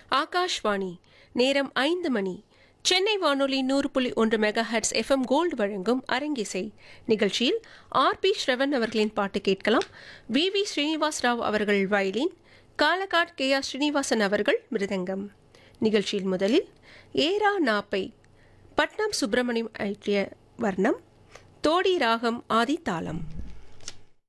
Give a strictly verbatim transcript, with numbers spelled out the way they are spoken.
ஆகாஷ்வாணி நேரம் ஐந்து மணி. சென்னை வானொலி நூறு புள்ளி ஒன்று மெகா ஹெர்ட்ஸ் எஃப்எம் கோல்டு வழங்கும் அரங்கிசை நிகழ்ச்சியில் ஆர் பி ஸ்ரவன் அவர்களின் பாட்டு கேட்கலாம். வி வி ஸ்ரீனிவாஸ் ராவ் அவர்கள் வயலின், காலகாட் கே ஆர் ஸ்ரீனிவாசன் அவர்கள் மிருதங்கம். நிகழ்ச்சியில் முதலில் ஏரா நாப்பை பட்னம் சுப்பிரமணியம் ஐற்றிய வர்ணம், தோடி ராகம் ஆதி தாளம்.